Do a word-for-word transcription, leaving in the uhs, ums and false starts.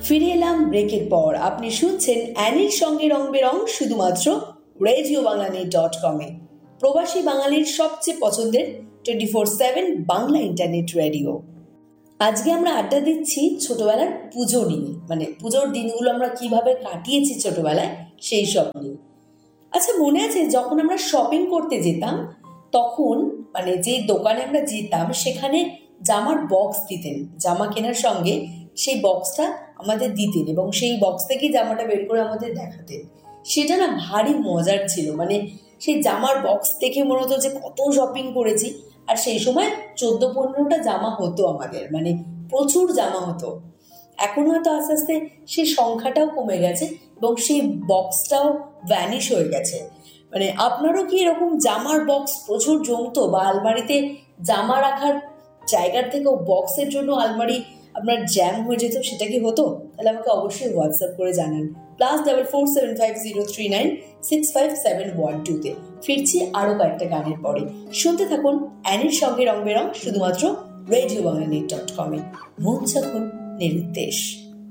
ফিরে এলাম ব্রেকের পর। আপনি শুনছেন অ্যানির সঙ্গে রং বেরং শুধুমাত্র রেডিও বাংলানি ডট কমে, প্রবাসী বাঙালির সবচেয়ে পছন্দের twenty four seven Bangla internet radio. আজকে আমরা আড্ডা দিচ্ছি ছোটবেলার পুজো নিয়ে, মানে পুজোর দিনগুলো আমরা কিভাবে কাটিয়েছি ছোটবেলায় সেই সব নিয়ে। আচ্ছা, মনে আছে যখন আমরা শপিং করতে যেতাম তখন মানে যে দোকানে আমরা যেতাম সেখানে জামার বক্স দিতেন, জামা কেনার সঙ্গে সেই বক্সটা আমাদের দিতেন এবং সেই বক্স থেকেই জামাটা বের করে আমাদের দেখাতেন। সেটা না ভারী মজার ছিল, মানে সেই জামার বক্স থেকে মনে হতো যে কত শপিং করেছি। আর সেই সময় চোদ্দো পনেরোটা জামা হতো আমাদের, মানে প্রচুর জামা হতো। এখন হয়তো আস্তে আস্তে সেই সংখ্যাটাও কমে গেছে এবং সেই বক্সটাও ভ্যানিশ হয়ে গেছে। মানে আপনারও কি এরকম জামার বক্স প্রচুর জমতো, বা আলমারিতে জামা রাখার জায়গার থেকেও বক্সের জন্য আলমারি আপনার জ্যাম হয়ে যেত, সেটা কি হতো? তাহলে আমাকে অবশ্যই হোয়াটসঅ্যাপ করে জানান plus double four seven five zero three nine six five seven one টুতে। ফিরছি আরও কয়েকটা গানের পরে। শুনতে থাকুন অ্যানির সঙ্গে রং বেরং শুধুমাত্র রেডিও বাংলানি ডট কমে। মন যখন নিরুদ্দেশ।